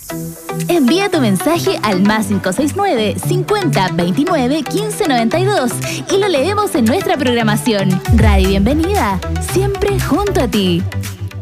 Envía tu mensaje al +569 50 29 15 92 y lo leemos en nuestra programación. Radio Bienvenida, siempre junto a ti.